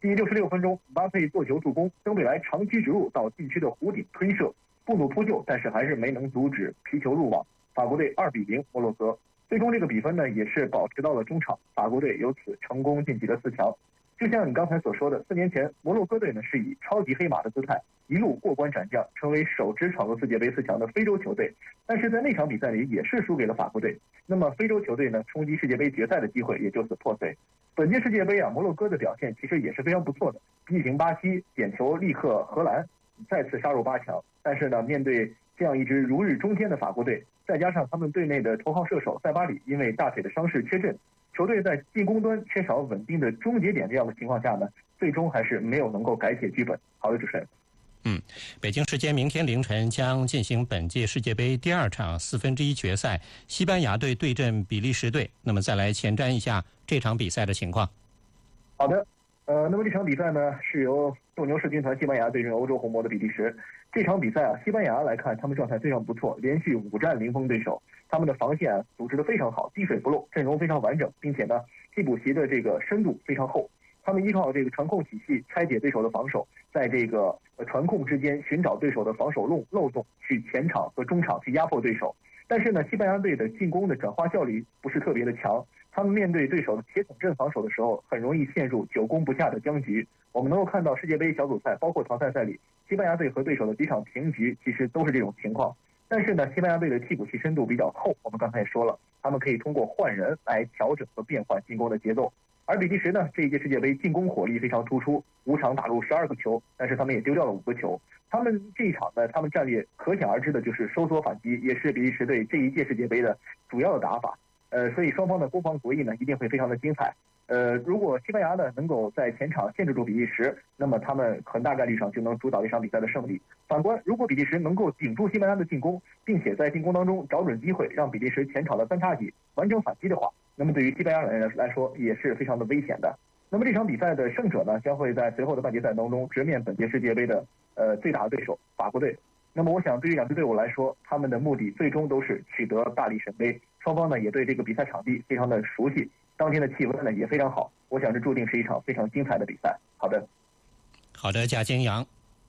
第66分钟，巴佩做球助攻，登贝莱长驱直入到禁区的弧顶推射，布努扑救，但是还是没能阻止皮球入网。法国队2比0摩洛哥。最终这个比分呢也是保持到了中场，法国队由此成功晋级了4强。就像你刚才所说的，4年前摩洛哥队呢是以超级黑马的姿态一路过关斩将，成为首支闯入世界杯4强的非洲球队。但是在那场比赛里也是输给了法国队。那么非洲球队呢冲击世界杯决赛的机会也就此破碎。本届世界杯啊，摩洛哥的表现其实也是非常不错的，力挺巴西，点球力克荷兰，再次杀入8强。但是呢，面对这样一支如日中天的法国队，再加上他们队内的头号射手塞巴里因为大腿的伤势缺阵，球队在进攻端缺少稳定的终结点这样的情况下呢，最终还是没有能够改写剧本。好的，主持人。 北京时间明天凌晨将进行本届世界杯第2场1/4决赛，西班牙队对阵比利时队。那么再来前瞻一下这场比赛的情况。 好的，那么这场比赛呢是由斗牛士军团西班牙对阵欧洲红魔的比利时。这场比赛啊，西班牙来看他们状态非常不错，连续5战零封对手，他们的防线啊组织得非常好，滴水不漏，阵容非常完整，并且呢替补席的这个深度非常厚。他们依靠这个传控体系拆解对手的防守，在这个传控之间寻找对手的防守漏洞，去前场和中场去压迫对手。但是呢，西班牙队的进攻的转化效率不是特别的强，他们面对对手的铁桶阵防守的时候，很容易陷入久攻不下的僵局。我们能够看到世界杯小组赛包括淘汰赛里，西班牙队和对手的几场平局其实都是这种情况。但是呢，西班牙队的替补席深度比较厚，我们刚才也说了，他们可以通过换人来调整和变换进攻的节奏。而比利时呢，这一届世界杯进攻火力非常突出，5场打入12个球，但是他们也丢掉了5个球。他们这一场呢，他们战略可想而知的就是收缩反击，也是比利时队这一届世界杯的主要的打法。所以双方的攻防博弈呢，一定会非常的精彩。如果西班牙呢能够在前场限制住比利时，那么他们很大概率上就能主导这场比赛的胜利。反观，如果比利时能够顶住西班牙的进攻，并且在进攻当中找准机会，让比利时前场的3叉戟完成反击的话，那么对于西班牙人来说也是非常的危险的。那么这场比赛的胜者呢，将会在随后的半决赛当中直面本届世界杯的最大的对手法国队。那么我想对于两支队伍来说，他们的目的最终都是取得大力神杯。双方呢也对这个比赛场地非常的熟悉，当天的气温呢也非常好，我想这注定是一场非常精彩的比赛。好的， 贾金阳。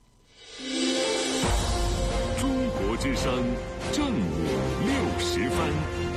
中国之声正午60分。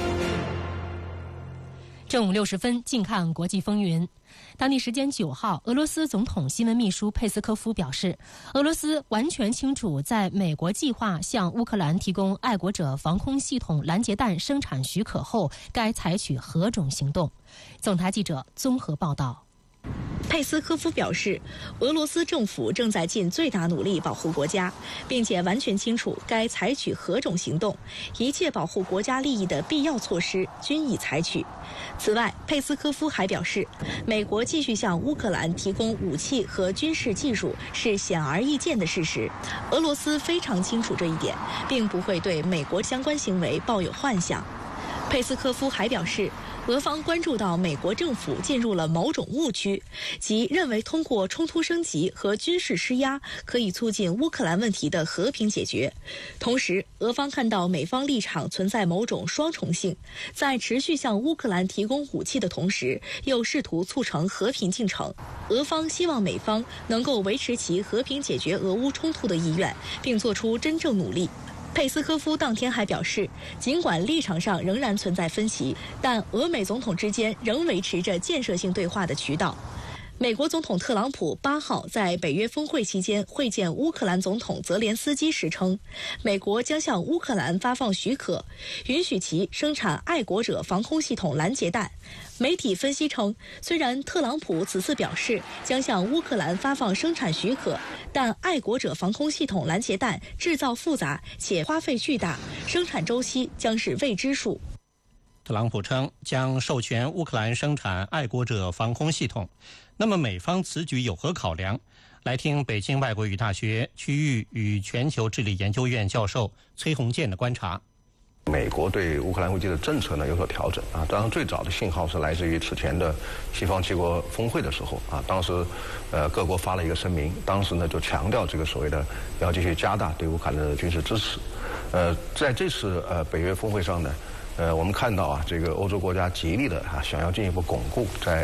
正午60分，近看国际风云。当地时间9号，俄罗斯总统新闻秘书佩斯科夫表示，俄罗斯完全清楚在美国计划向乌克兰提供爱国者防空系统拦截弹生产许可后，该采取何种行动。总台记者综合报道。 佩斯科夫表示，俄罗斯政府正在尽最大努力保护国家，并且完全清楚该采取何种行动，一切保护国家利益的必要措施均已采取。此外，佩斯科夫还表示，美国继续向乌克兰提供武器和军事技术是显而易见的事实，俄罗斯非常清楚这一点，并不会对美国相关行为抱有幻想。佩斯科夫还表示，俄方关注到美国政府进入了某种误区，即认为通过冲突升级和军事施压可以促进乌克兰问题的和平解决。同时，俄方看到美方立场存在某种双重性，在持续向乌克兰提供武器的同时，又试图促成和平进程。俄方希望美方能够维持其和平解决俄乌冲突的意愿，并做出真正努力。佩斯科夫当天还表示，尽管立场上仍然存在分歧，但俄美总统之间仍维持着建设性对话的渠道。美国总统特朗普8号在北约峰会期间会见乌克兰总统泽连斯基时称，美国将向乌克兰发放许可，允许其生产爱国者防空系统拦截弹。媒体分析称，虽然特朗普此次表示将向乌克兰发放生产许可，但爱国者防空系统拦截弹制造复杂且花费巨大，生产周期将是未知数。 特朗普称将授权乌克兰生产爱国者防空系统。那么美方此举有何考量？来听北京外国语大学区域与全球治理研究院教授崔洪建的观察。 美国对乌克兰危机的政策呢有所调整啊，当然最早的信号是来自于此前的西方7国峰会的时候啊，当时各国发了一个声明，当时呢就强调这个所谓的要继续加大对乌克兰的军事支持。在这次北约峰会上呢，我们看到啊，这个欧洲国家极力的想要进一步巩固在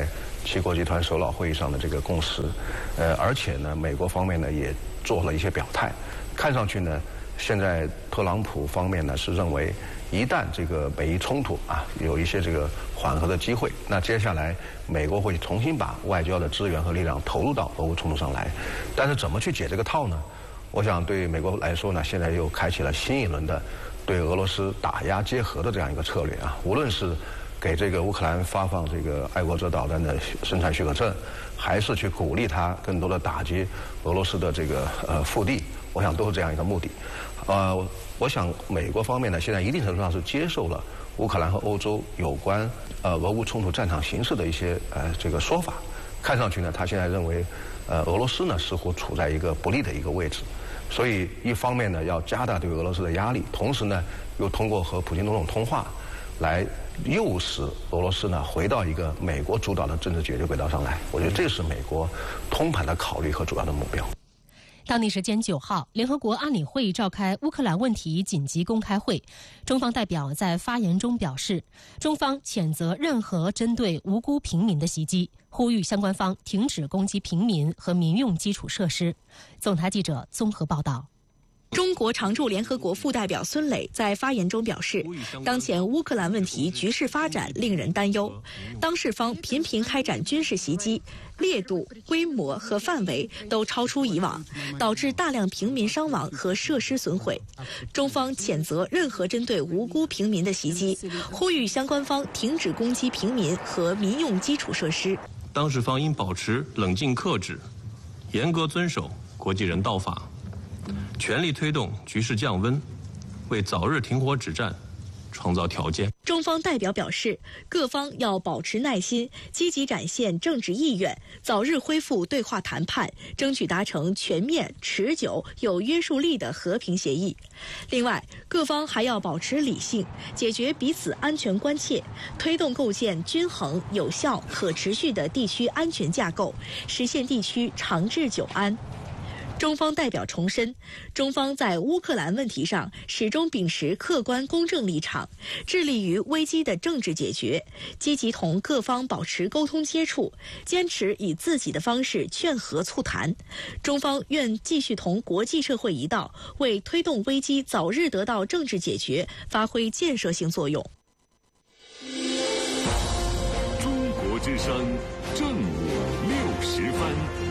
七国集团首脑会议上的这个共识，而且呢，美国方面呢也做了一些表态，看上去呢，现在特朗普方面呢是认为，一旦这个美伊冲突有一些这个缓和的机会，那接下来美国会重新把外交的资源和力量投入到俄乌冲突上来，但是怎么去解这个套呢？我想对美国来说呢，现在又开启了新一轮的对俄罗斯打压结合的这样一个策略无论是给这个乌克兰发放这个爱国者导弹的生产许可证，还是去鼓励他更多的打击俄罗斯的这个腹地，我想都是这样一个目的。我想美国方面呢，现在一定程度上是接受了乌克兰和欧洲有关俄乌冲突战场形势的一些这个说法。看上去呢，他现在认为俄罗斯呢似乎处在一个不利的一个位置，所以一方面呢要加大对俄罗斯的压力，同时呢又通过和普京总统通话来诱使俄罗斯呢回到一个美国主导的政治解决轨道上来。我觉得这是美国通盘的考虑和主要的目标。 当地时间9号，联合国安理会召开乌克兰问题紧急公开会，中方代表在发言中表示，中方谴责任何针对无辜平民的袭击，呼吁相关方停止攻击平民和民用基础设施。总台记者综合报道。 中国常驻联合国副代表孙磊在发言中表示，当前乌克兰问题局势发展令人担忧，当事方频频开展军事袭击，烈度、规模和范围都超出以往，导致大量平民伤亡和设施损毁。中方谴责任何针对无辜平民的袭击，呼吁相关方停止攻击平民和民用基础设施。 当事方应保持冷静克制，严格遵守国际人道法，全力推动局势降温，为早日停火止战创造条件。 中方代表表示，各方要保持耐心，积极展现政治意愿，早日恢复对话谈判，争取达成全面、持久、有约束力的和平协议。另外，各方还要保持理性，解决彼此安全关切，推动构建均衡、有效、可持续的地区安全架构，实现地区长治久安。中方代表重申，中方在乌克兰问题上始终秉持客观公正立场，致力于危机的政治解决，积极同各方保持沟通接触，坚持以自己的方式劝和促谈。中方愿继续同国际社会一道，为推动危机早日得到政治解决发挥建设性作用。 中国之声正午60分。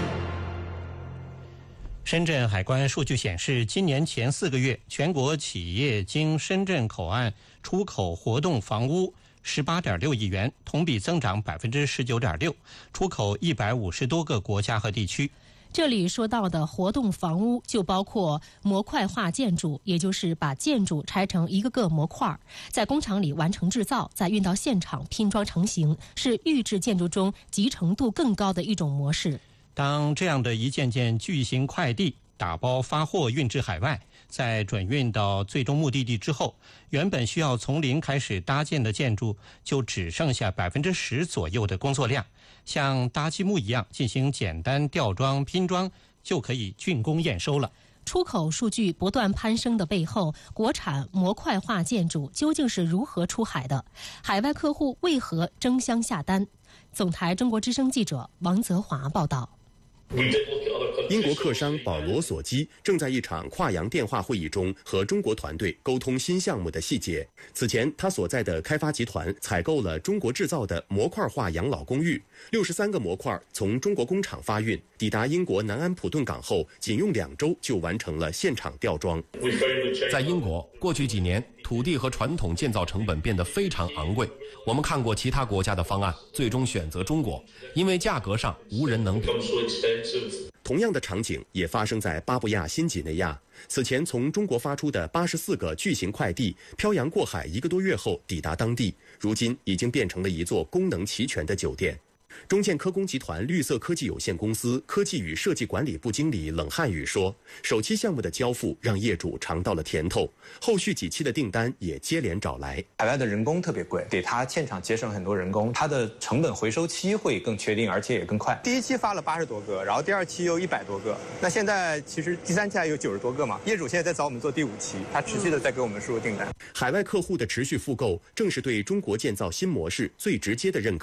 深圳海关数据显示，今年前4个月，全国企业经深圳口岸出口活动房屋18.6亿元，同比增长19.6%，出口150多个国家和地区。 这里说到的活动房屋就包括模块化建筑，也就是把建筑拆成一个个模块，在工厂里完成制造，再运到现场拼装成型，是预制建筑中集成度更高的一种模式。 当这样的一件件巨型快递打包发货运至海外，在转运到最终目的地之后，原本需要从零开始搭建的建筑就只剩下10%左右的工作量，像搭积木一样进行简单吊装拼装就可以竣工验收了。 出口数据不断攀升的背后，国产模块化建筑究竟是如何出海的？海外客户为何争相下单？总台中国之声记者王泽华报道。 英国客商保罗·索基正在一场跨洋电话会议中和中国团队沟通新项目的细节。此前，他所在的开发集团采购了中国制造的模块化养老公寓，63个模块从中国工厂发运，抵达英国南安普顿港后，仅用2周就完成了现场吊装。 在英国，过去几年，土地和传统建造成本变得非常昂贵。我们看过其他国家的方案，最终选择中国，因为价格上无人能比。 同样的场景也发生在巴布亚新几内亚。此前从中国发出的84个巨型快递，漂洋过海1个多月后抵达当地，如今已经变成了一座功能齐全的酒店。中建科工集团绿色科技有限公司科技与设计管理部经理冷汉语说，首期项目的交付让业主尝到了甜头，后续几期的订单也接连找来。 海外的人工特别贵，给他现场节省很多人工，他的成本回收期会更确定，而且也更快。 第1期发了80多个，然后第2期又100多个，那现在其实第3期还有90多个嘛。业主现在在找我们做第5期，他持续的在给我们输入订单。 海外客户的持续复购，正是对中国建造新模式最直接的认可。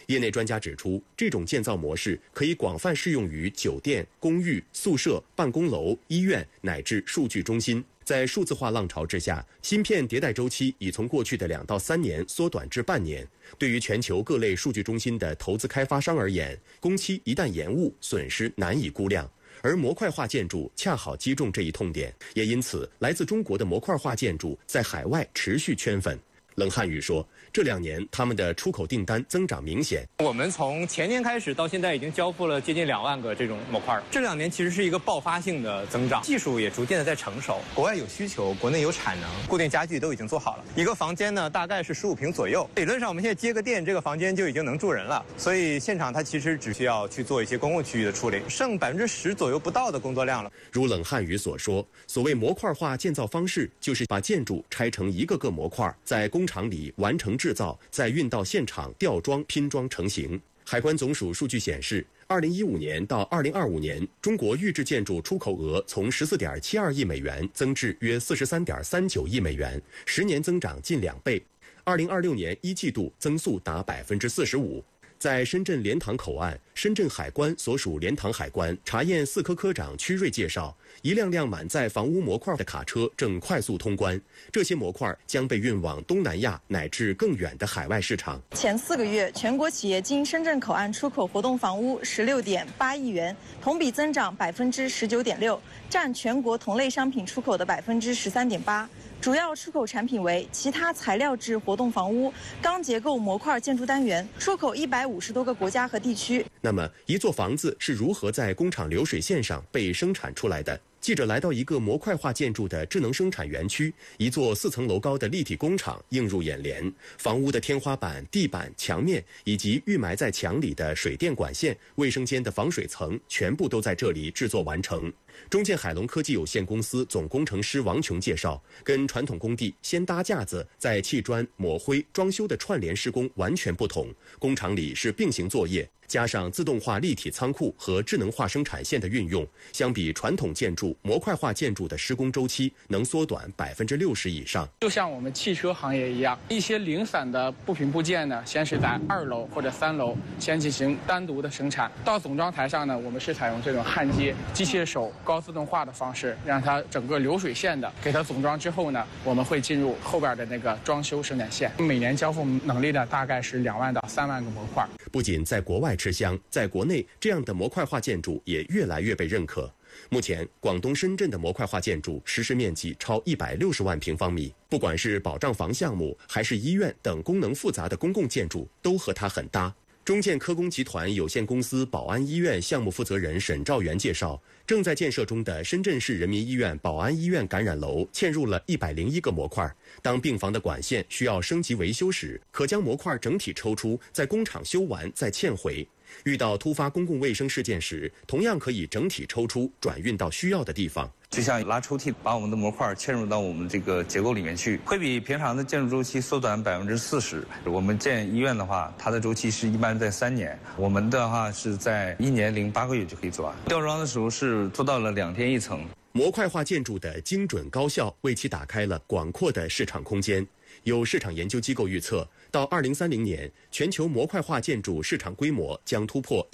业内专家指出，这种建造模式可以广泛适用于酒店、公寓、宿舍、办公楼、医院乃至数据中心。在数字化浪潮之下，芯片迭代周期已从过去的2到3年缩短至半年。对于全球各类数据中心的投资开发商而言，工期一旦延误，损失难以估量。而模块化建筑恰好击中这一痛点，也因此，来自中国的模块化建筑在海外持续圈粉。冷汉语说，这2年他们的出口订单增长明显。 我们从前年开始到现在已经交付了接近2万个这种模块了。这2年其实是一个爆发性的增长，技术也逐渐的在成熟，国外有需求，国内有产能，固定家具都已经做好了。一个房间呢大概是15平左右，理论上我们现在接个电，这个房间就已经能住人了。所以现场它其实只需要去做一些公共区域的处理，剩10%左右不到的工作量了。 如冷汉语所说，所谓模块化建造方式，就是把建筑拆成一个个模块，在工厂里完成制造，再运到现场吊装拼装成型。海关总署数据显示，2015年到2025年，中国预制建筑出口额从14.72亿美元增至约43.39亿美元，10年增长近2倍。2026年1季度增速达45%。在深圳莲塘口岸，深圳海关所属莲塘海关查验4科科长曲瑞介绍，一辆辆满载房屋模块的卡车正快速通关，这些模块将被运往东南亚乃至更远的海外市场。 前4个月，全国企业经深圳口岸出口活动房屋16.8亿元，同比增长19.6%，占全国同类商品出口的13.8%。主要出口产品为其他材料制活动房屋、钢结构模块建筑单元，出口150多个国家和地区。 那么，一座房子是如何在工厂流水线上被生产出来的？记者来到一个模块化建筑的智能生产园区，一座4层楼高的立体工厂映入眼帘。房屋的天花板、地板、墙面以及预埋在墙里的水电管线、卫生间的防水层，全部都在这里制作完成。中建海龙科技有限公司总工程师王琼介绍，跟传统工地先搭架子再砌砖抹灰装修的串联施工完全不同，工厂里是并行作业，加上自动化立体仓库和智能化生产线的运用，相比传统建筑模块化建筑的施工周期能缩短60%以上。 就像我们汽车行业一样，一些零散的部品部件呢，先是在2楼或者3楼先进行单独的生产，到总装台上呢，我们是采用这种焊接、机械手、高自动化的方式，让它整个流水线的给它总装之后呢，我们会进入后边的那个装修生产线。每年交付能力呢，大概是2万到3万个模块。 不仅在国外吃香，在国内这样的模块化建筑也越来越被认可。目前，广东深圳的模块化建筑实施面积超160万平方米，不管是保障房项目，还是医院等功能复杂的公共建筑，都和它很搭。中建科工集团有限公司宝安医院项目负责人沈兆元介绍，正在建设中的深圳市人民医院宝安医院感染楼嵌入了101个模块。当病房的管线需要升级维修时，可将模块整体抽出，在工厂修完再嵌回。遇到突发公共卫生事件时，同样可以整体抽出，转运到需要的地方。 就像拉抽屉，把我们的模块嵌入到我们这个结构里面去，会比平常的建筑周期缩短40%。我们建医院的话，它的周期是一般在3年，我们的话是在1年08个月就可以做完。吊装的时候是做到了2天1层。 模块化建筑的精准高效，为其打开了广阔的市场空间。有市场研究机构预测，到2030年，全球模块化建筑市场规模将突破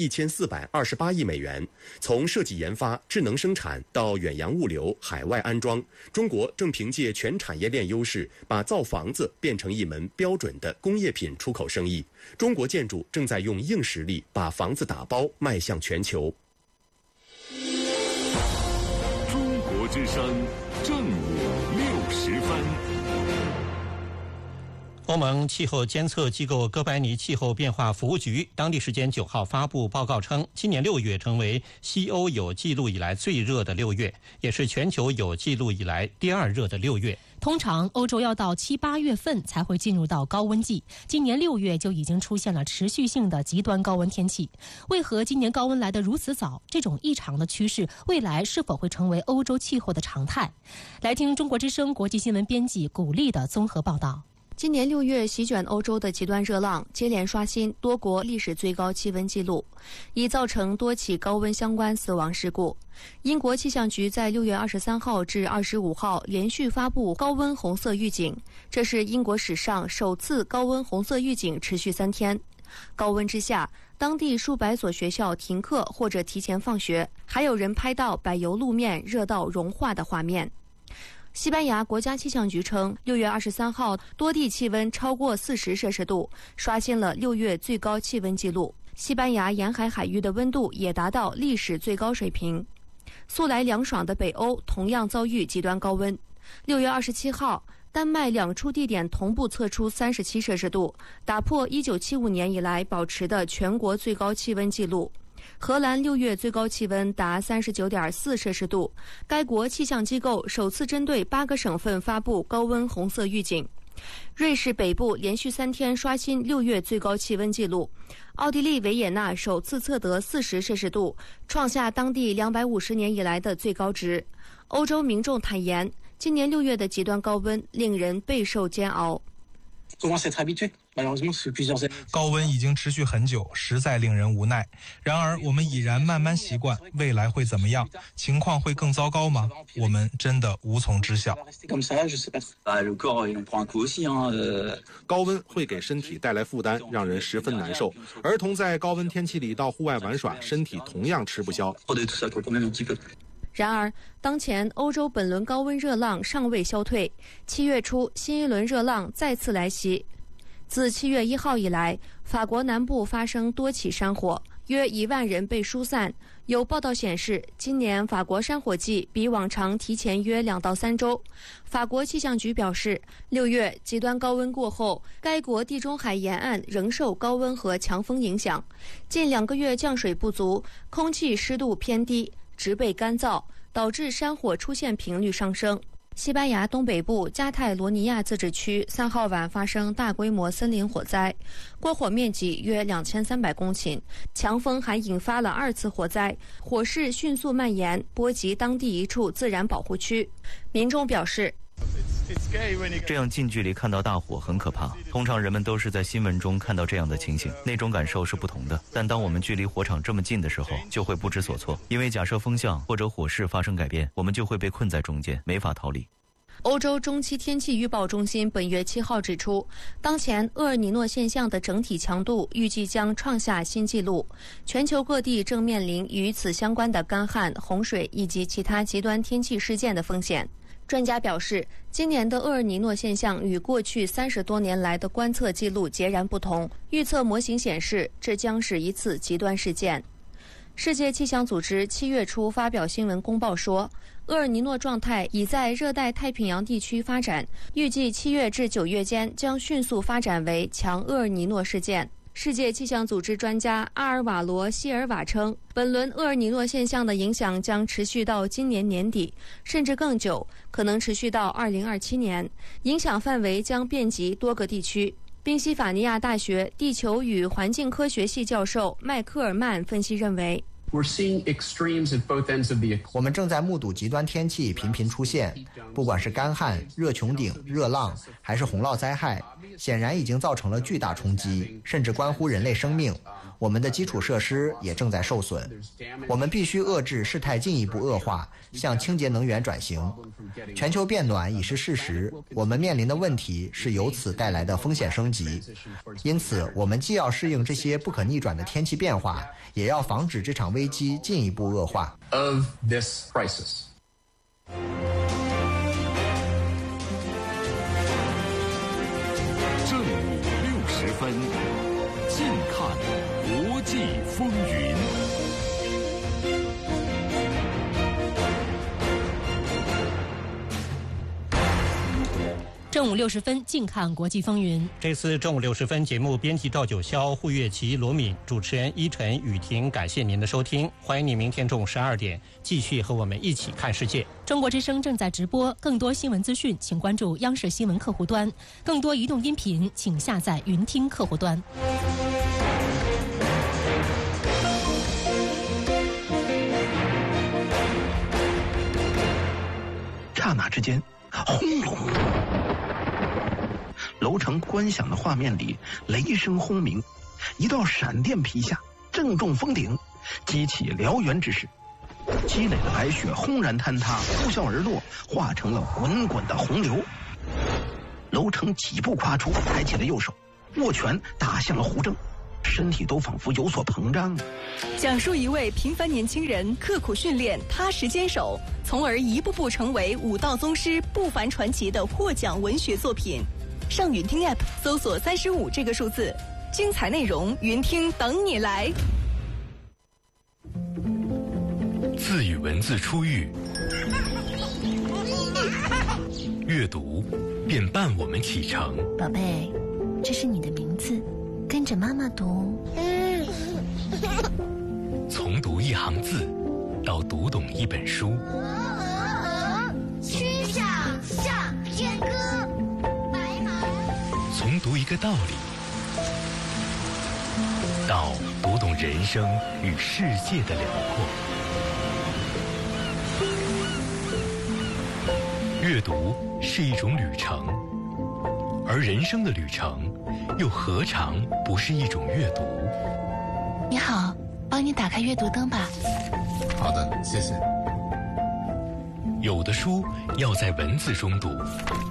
1428亿美元。从设计研发、智能生产到远洋物流、海外安装，中国正凭借全产业链优势，把造房子变成一门标准的工业品出口生意。中国建筑正在用硬实力把房子打包迈向全球。 中国之声正午60分。 欧盟气候监测机构哥白尼气候变化服务局当地时间9号发布报告称，今年6月成为西欧有记录以来最热的6月，也是全球有记录以来第2热的6月。 通常欧洲要到7、8月份才会进入到高温季，今年6月就已经出现了持续性的极端高温天气。为何今年高温来得如此早？这种异常的趋势未来是否会成为欧洲气候的常态？来听中国之声国际新闻编辑古丽的综合报道。 今年6月席卷欧洲的极端热浪接连刷新多国历史最高气温纪录，已造成多起高温相关死亡事故。英国气象局在6月23号至25号连续发布高温红色预警，这是英国史上首次高温红色预警持续3天。 高温之下，当地数百所学校停课或者提前放学，还有人拍到柏油路面热到融化的画面。西班牙国家气象局称，6月23号多地气温超过40摄氏度，刷新了6月最高气温纪录。西班牙沿海海域的温度也达到历史最高水平。素来凉爽的北欧同样遭遇极端高温。6月27号，丹麦2处地点同步测出37摄氏度，打破1975年以来保持的全国最高气温纪录。荷兰6月最高气温达39.4摄氏度，该国气象机构首次针对8个省份发布高温红色预警。瑞士北部连续3天刷新6月最高气温纪录，奥地利维也纳首次测得40摄氏度，创下当地250年以来的最高值。欧洲民众坦言，今年6月的极端高温令人备受煎熬。 高温已经持续很久，实在令人无奈。然而我们已然慢慢习惯，未来会怎么样？情况会更糟糕吗？我们真的无从知晓。 高温会给身体带来负担，让人十分难受。儿童在高温天气里到户外玩耍，身体同样吃不消。 然而，当前欧洲本轮高温热浪尚未消退，7月初新一轮热浪再次来袭。自7月1号以来，法国南部发生多起山火，约1万人被疏散。有报道显示，今年法国山火季比往常提前约2到3周。法国气象局表示，6月极端高温过后，该国地中海沿岸仍受高温和强风影响，近2个月降水不足，空气湿度偏低，植被干燥，导致山火出现频率上升。西班牙东北部加泰罗尼亚自治区3号晚发生大规模森林火灾，过火面积约2300公顷，强风还引发了2次火灾，火势迅速蔓延，波及当地一处自然保护区。民众表示， 这样近距离看到大火很可怕，通常人们都是在新闻中看到这样的情形，那种感受是不同的。但当我们距离火场这么近的时候，就会不知所措，因为假设风向或者火势发生改变，我们就会被困在中间，没法逃离。 欧洲中期天气预报中心本月7号指出，当前厄尔尼诺现象的整体强度预计将创下新纪录，全球各地正面临与此相关的干旱、洪水以及其他极端天气事件的风险。专家表示，今年的厄尔尼诺现象与过去30多年来的观测记录截然不同，预测模型显示这将是一次极端事件。世界气象组织7月初发表新闻公报说，厄尔尼诺状态已在热带太平洋地区发展，预计7月至9月间将迅速发展为强厄尔尼诺事件。世界气象组织专家阿尔瓦罗·希尔瓦称，本轮厄尔尼诺现象的影响将持续到今年年底，甚至更久，可能持续到2027年，影响范围将遍及多个地区。宾夕法尼亚大学地球与环境科学系教授迈克尔曼分析认为， 我们正在目睹极端天气频频出现，不管是干旱、热穹顶、热浪，还是洪涝灾害，显然已经造成了巨大冲击，甚至关乎人类生命。我们的基础设施也正在受损，我们必须遏制事态进一步恶化，向清洁能源转型。全球变暖已是事实，我们面临的问题是由此带来的风险升级。因此，我们既要适应这些不可逆转的天气变化，也要防止这场危机进一步恶化。 正午60分，近看国际风云。 正午60分，近看国际风云。 这次正午60分节目，编辑赵九霄、胡月琪、罗敏，主持人依晨、雨婷。感谢您的收听，欢迎你明天中午12点继续和我们一起看世界。 中国之声正在直播，更多新闻资讯，请关注央视新闻客户端；更多移动音频，请下载云听客户端。 刹那之间，轰隆！楼层观响的画面里，雷声轰鸣，一道闪电劈下，正中峰顶，激起燎原之势。积累的白雪轰然坍塌，呼啸而落，化成了滚滚的洪流。楼层几步跨出，抬起了右手，握拳打向了胡正。 身体都仿佛有所膨胀。 讲述一位平凡年轻人刻苦训练、踏实坚守，从而一步步成为武道宗师不凡传奇的获奖文学作品。上云听 App 搜索35这个数字，精彩内容云听等你来。 自与文字初遇，阅读便伴我们启程。 宝贝，这是你的名字，跟着妈妈读。 从读一行字到读懂一本书， 曲项向天歌，白马。 从读一个道理到读懂人生与世界的辽阔。阅读是一种旅程，而人生的旅程又何尝不是一种阅读？ 你好，帮你打开阅读灯吧。 好的，谢谢。有的书要在文字中读，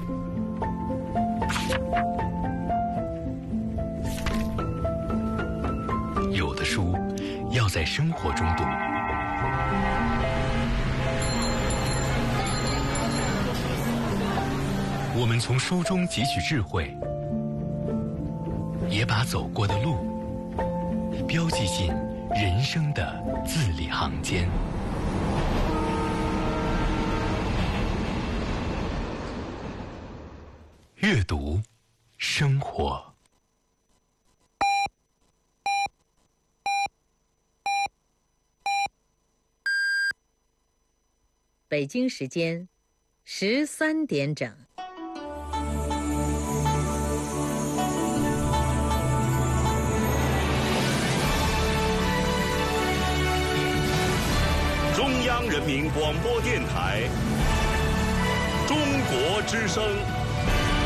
有的书要在生活中读。我们从书中汲取智慧，也把走过的路标记进人生的字里行间。阅读，生活。 北京时间13点整。 中央人民广播电台，中国之声。